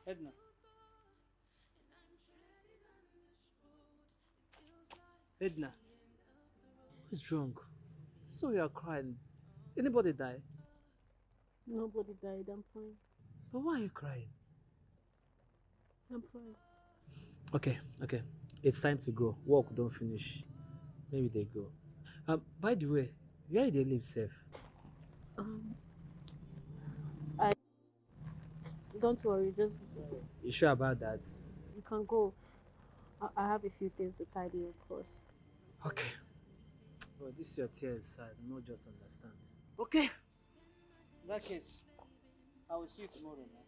Edna. Edna. Who's drunk? So you are crying. Anybody die? Nobody died. I'm fine. But why are you crying? I'm fine. Okay. It's time to go. Work don't finish. Maybe they go. By the way, where they live safe? Um, I don't worry. Just You sure about that? you can go. I have a few things to tidy up first. Okay. Well, this is your tears. I do not just understand. Okay. In that case, I will see you tomorrow, man.